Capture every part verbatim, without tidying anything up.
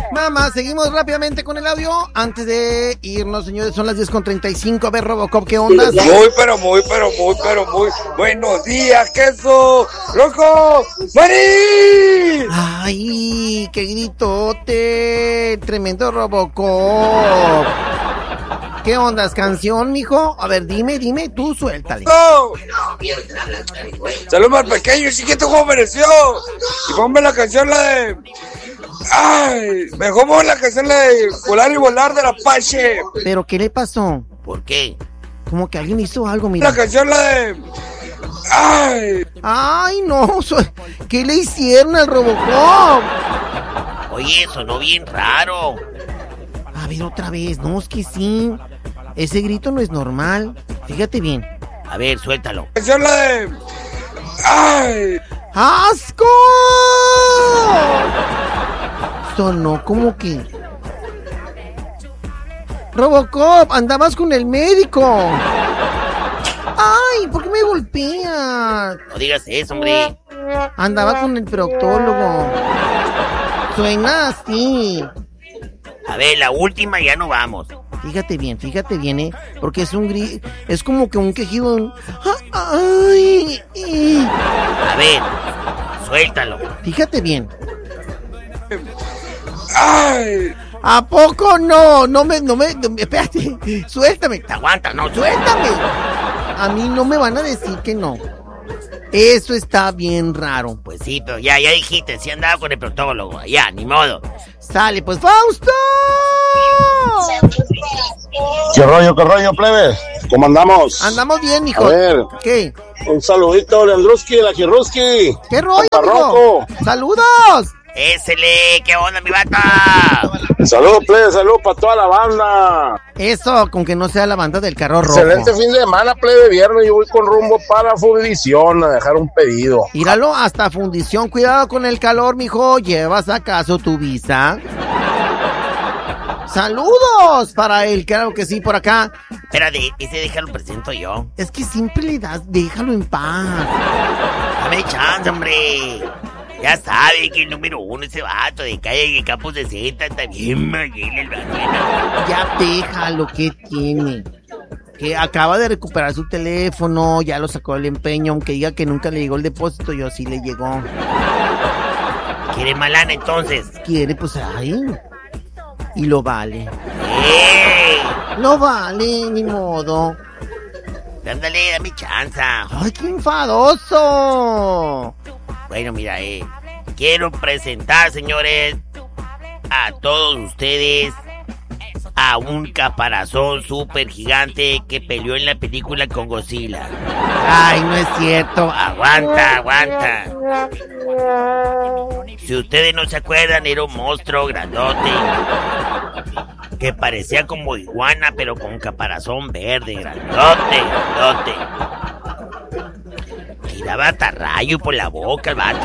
Nada más, seguimos rápidamente con el audio. Antes de irnos, señores, son las diez con treinta y cinco. A ver, Robocop, ¿qué onda? Muy, pero muy, pero muy, pero muy. Buenos días, queso. ¡Loco! ¡Marí! ¡Ay, qué gritote! Tremendo Robocop. ¿Qué onda? ¿Es canción, mijo? A ver, dime, dime, tú suéltale. ¡No! Saludos al pequeño, chiquito, como mereció. Y ponme la canción, la de... ¡Ay! Mejor ponme la canción, la de Volar y Volar de la Apache. ¿Pero qué le pasó? ¿Por qué? Como que alguien hizo algo, mira. La canción, la de... ¡Ay! ¡Ay, no! ¿Qué le hicieron al Robocop? Oye, sonó bien raro. A ver, otra vez. No, es que sí. Ese grito no es normal. Fíjate bien. A ver, suéltalo. La canción, la de... ¡Ay! ¡Asco! Sonó como que... Robocop, andabas con el médico. ¡Ay! ¿Por qué me golpeas? No digas eso, hombre. Andaba con el proctólogo. Suena así. A ver, la última ya no vamos. Fíjate bien, fíjate bien, ¿eh? Porque es un grito, es como que un quejido. Un... ¡Ay! ¡Ay! A ver, suéltalo. Fíjate bien. ¡Ay! ¿A poco no? No me, no me, no me, espérate, suéltame. Te aguanta, no, Suéltame. A mí no me van a decir que no. Eso está bien raro. Pues sí, pero ya, ya dijiste, si andaba con el proctólogo. Ya, ni modo. Sale, pues, ¡Fausto! ¿Qué rollo, qué rollo, plebes? ¿Cómo andamos? Andamos bien, hijo. A ver. ¿Qué? Un saludito, Leandruski, la Jirruski. ¿Qué rollo, Parroco. hijo? ¡Saludos! ¡Ésele! ¿Qué onda, mi bata? Saludos, plebes, saludos para toda la banda. Eso, con que no sea la banda del carro rojo. Excelente fin de semana, plebe, viernes. Yo voy con rumbo para Fundición a dejar un pedido. Míralo, hasta Fundición. Cuidado con el calor, mijo. ¿Llevas acaso tu visa? ¡Saludos para él! Claro que sí, por acá. Espérate, ese déjalo presento yo. Es que siempre le das, déjalo en paz. Dame chance, hombre. Ya sabe que el número uno, ese vato de calle de Campos sesenta, está bien maguile el vato. Ya déjalo, que tiene. Que acaba de recuperar su teléfono, ya lo sacó del empeño, aunque diga que nunca le llegó el depósito, yo sí le llegó. ¿Quiere malana entonces? Quiere, pues ahí. Y lo vale. ¡Eh! Lo vale, ni modo. Ándale, dame chance. ¡Ay, qué enfadoso! Bueno, mira, eh, quiero presentar, señores, a todos ustedes a un caparazón súper gigante que peleó en la película con Godzilla. Ay, no es cierto. Aguanta, aguanta. Si ustedes no se acuerdan, era un monstruo grandote que parecía como iguana, pero con caparazón verde, grandote, grandote. Tiraba hasta rayo por la boca el vato.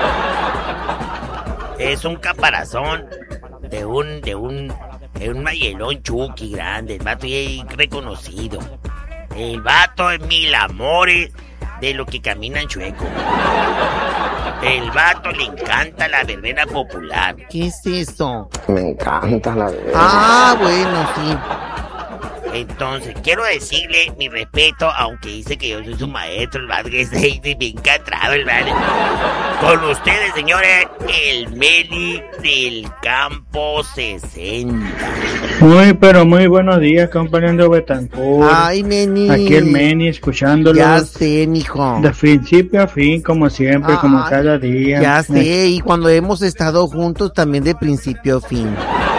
Es un caparazón de un, de un, de un mayelón Chucky grande. El vato ya es reconocido. El vato es mil amores de lo que caminan chueco. El vato le encanta la verbena popular. ¿Qué es eso? Me encanta la verdad. Ah, bueno, sí. Entonces, quiero decirle mi respeto, aunque dice que yo soy su maestro, el vato que se dice bien catrado, el vato. Con ustedes, señores, el Meni del Campo sesenta. Muy, pero muy buenos días, compañero Betancourt. Ay, Meni. Aquí el Meni, escuchándolo. Ya sé, mijo. De principio a fin, como siempre, Ay, como cada día. Ya sé, y cuando hemos estado juntos también de principio a fin.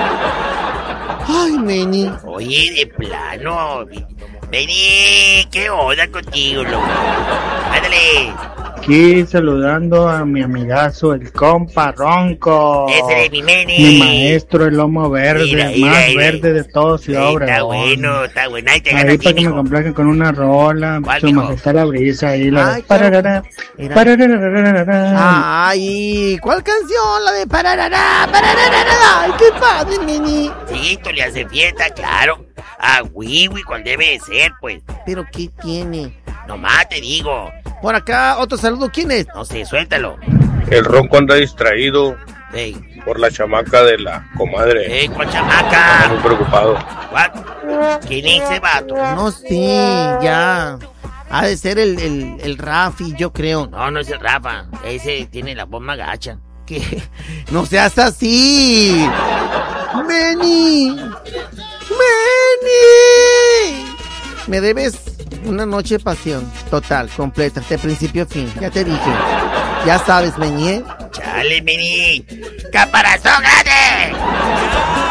Ay, Meni. Oye, de plano. Meni, ¿qué onda contigo, loco? Ándale. Aquí saludando a mi amigazo, el compa Ronco. Ese es mi Meni. Mi maestro, el lomo verde, Mira, el mira, más mira. verde de todos Ciudad Sí, Obregón. está bueno, está bueno. Ahí te ganas, Ahí para que me mijo. complazcan con una rola, ¿Cuál, su mijo? majestad la brisa ahí, la Ay, de pararara, Era- parararararara. Ay, ¿cuál canción? La de pararará, parararará. Ay, qué padre, Meni. Sí, esto le hace fiesta, claro. A Wiwi, cual debe de ser, pues. Pero ¿qué tiene? Nomás te digo. Por acá, otro saludo. ¿Quién es? No sé, suéltalo. El Ronco anda distraído Ey. Por la chamaca de la comadre. ¡Ey, cuál chamaca! Estoy muy preocupado. ¿What? ¿Quién es ese vato? No sé, ya. Ha de ser el, el, el Rafi, yo creo. No, no es el Rafa. Ese tiene la bomba gacha. ¿Qué? No seas así. Benny. Benny. Me debes una noche de pasión. Total, completa, de principio a fin. Ya te dije. Ya sabes, Benny, ¿eh? Chale, Benny. ¡Caparazón grande!